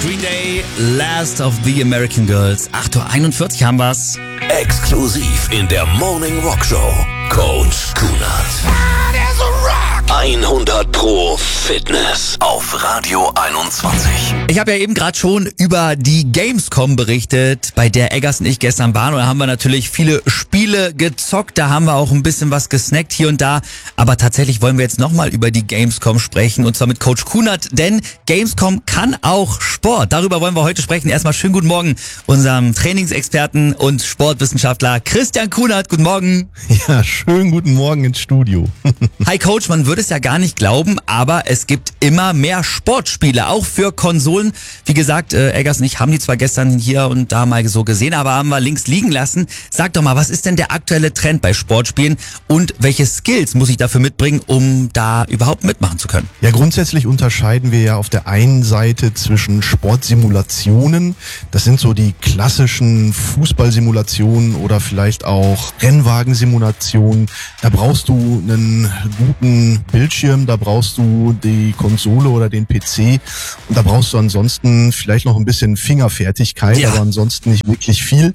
Green Day, Last of the American Girls. 8:41 haben wir's. Exklusiv in der Morning Rock Show. Coach Kunert. 100% Fitness auf Radio 21. Ich habe ja eben gerade schon über die Gamescom berichtet, bei der Eggers und ich gestern waren. Und da haben wir natürlich viele Spiele gezockt, da haben wir auch ein bisschen was gesnackt hier und da. Aber tatsächlich wollen wir jetzt nochmal über die Gamescom sprechen, und zwar mit Coach Kunert, denn Gamescom kann auch Sport. Darüber wollen wir heute sprechen. Erstmal schönen guten Morgen unserem Trainingsexperten und Sportwissenschaftler Christian Kunert. Guten Morgen. Ja, schönen guten Morgen ins Studio. Hi Coach, man würde es ja gar nicht glauben, aber es gibt immer mehr Sportspiele, auch für Konsolen. Wie gesagt, Eggers und ich haben die zwar gestern hier und da mal so gesehen, aber haben wir links liegen lassen. Sag doch mal, was ist denn der aktuelle Trend bei Sportspielen und welche Skills muss ich dafür mitbringen, um da überhaupt mitmachen zu können? Ja, grundsätzlich unterscheiden wir ja auf der einen Seite zwischen Sportsimulationen. Das sind so die klassischen Fußballsimulationen oder vielleicht auch Rennwagensimulationen. Da brauchst du einen guten Bildschirm, da brauchst du die Konsole oder den PC und da brauchst du ansonsten vielleicht noch ein bisschen Fingerfertigkeit, aber ansonsten nicht wirklich viel.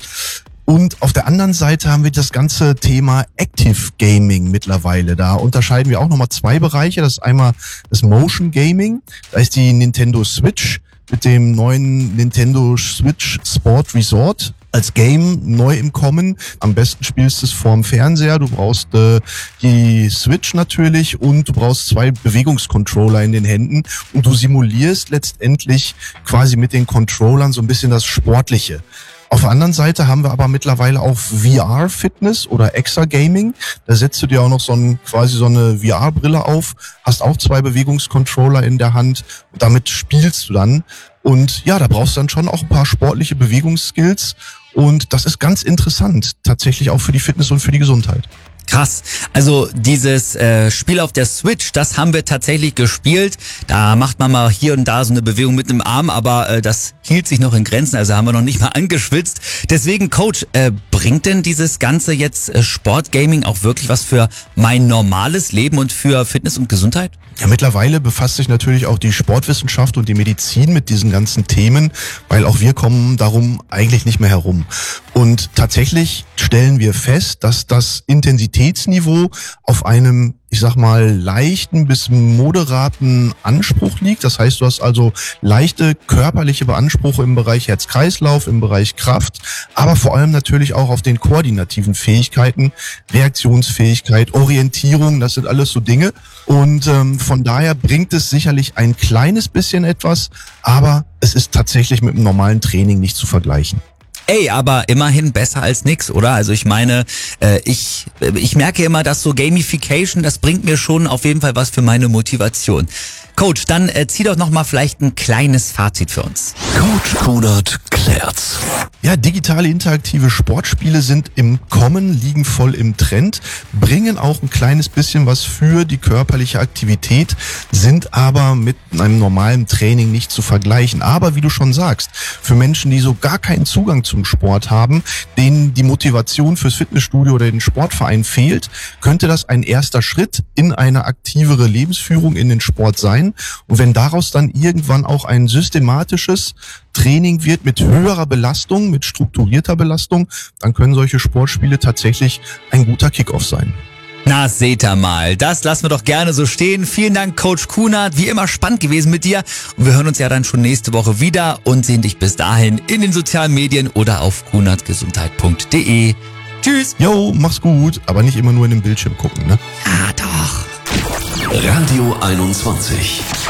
Und auf der anderen Seite haben wir das ganze Thema Active Gaming mittlerweile. Da unterscheiden wir auch nochmal zwei Bereiche. Das ist einmal das Motion Gaming, da ist die Nintendo Switch mit dem neuen Nintendo Switch Sport Resort als Game neu im Kommen. Am besten spielst du es vorm Fernseher. Du brauchst die Switch natürlich und du brauchst 2 Bewegungscontroller in den Händen und du simulierst letztendlich quasi mit den Controllern so ein bisschen das Sportliche. Auf der anderen Seite haben wir aber mittlerweile auch VR-Fitness oder Extra-Gaming. Da setzt du dir auch noch quasi so eine VR-Brille auf, hast auch 2 Bewegungscontroller in der Hand und damit spielst du dann. Und ja, da brauchst du dann schon auch ein paar sportliche Bewegungsskills und das ist ganz interessant, tatsächlich auch für die Fitness und für die Gesundheit. Krass. Also dieses Spiel auf der Switch, das haben wir tatsächlich gespielt. Da macht man mal hier und da so eine Bewegung mit dem Arm, aber das hielt sich noch in Grenzen, also haben wir noch nicht mal angeschwitzt. Deswegen, Coach, bringt denn dieses ganze jetzt Sportgaming auch wirklich was für mein normales Leben und für Fitness und Gesundheit? Ja, mittlerweile befasst sich natürlich auch die Sportwissenschaft und die Medizin mit diesen ganzen Themen, weil auch wir kommen darum eigentlich nicht mehr herum. Und tatsächlich stellen wir fest, dass das Intensitätsniveau auf einem, ich sag mal, leichten bis moderaten Anspruch liegt. Das heißt, du hast also leichte körperliche Beanspruche im Bereich Herz-Kreislauf, im Bereich Kraft, aber vor allem natürlich auch auf den koordinativen Fähigkeiten, Reaktionsfähigkeit, Orientierung, das sind alles so Dinge. Und von daher bringt es sicherlich ein kleines bisschen etwas, aber es ist tatsächlich mit einem normalen Training nicht zu vergleichen. Ey, aber immerhin besser als nix, oder? Also ich meine, ich merke immer, dass so Gamification, das bringt mir schon auf jeden Fall was für meine Motivation. Coach, dann zieh doch nochmal vielleicht ein kleines Fazit für uns. Coach Kunert klärt's. Ja, digitale interaktive Sportspiele sind im Kommen, liegen voll im Trend, bringen auch ein kleines bisschen was für die körperliche Aktivität, sind aber mit einem normalen Training nicht zu vergleichen. Aber wie du schon sagst, für Menschen, die so gar keinen Zugang zum Sport haben, denen die Motivation fürs Fitnessstudio oder den Sportverein fehlt, könnte das ein erster Schritt in eine aktivere Lebensführung in den Sport sein. Und wenn daraus dann irgendwann auch ein systematisches Training wird mit höherer Belastung, mit strukturierter Belastung, dann können solche Sportspiele tatsächlich ein guter Kickoff sein. Na, seht ihr mal. Das lassen wir doch gerne so stehen. Vielen Dank, Coach Kunert. Wie immer spannend gewesen mit dir. Und wir hören uns ja dann schon nächste Woche wieder und sehen dich bis dahin in den sozialen Medien oder auf kunertgesundheit.de. Tschüss. Jo, mach's gut, aber nicht immer nur in den Bildschirm gucken, ne? Ja, doch. Radio 21.